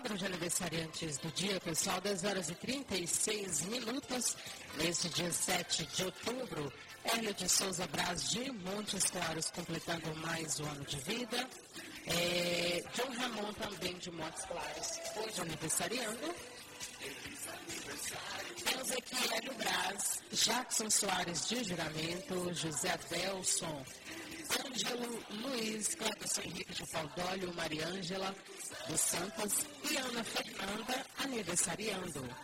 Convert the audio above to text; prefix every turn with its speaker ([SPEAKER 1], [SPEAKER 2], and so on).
[SPEAKER 1] quadro de aniversariantes do dia, pessoal, 10h36, neste dia 7 de outubro. Hélio de Souza Braz de Montes Claros, completando mais um ano de vida. John Ramon também de Montes Claros, hoje aniversariando. Temos aqui Hélio Braz, Jackson Soares de Juramento, José Adelson, Ângelo Luiz, Cleberson Henrique de Paudólio, Maria Ângela dos Santos e Ana Fernanda aniversariando.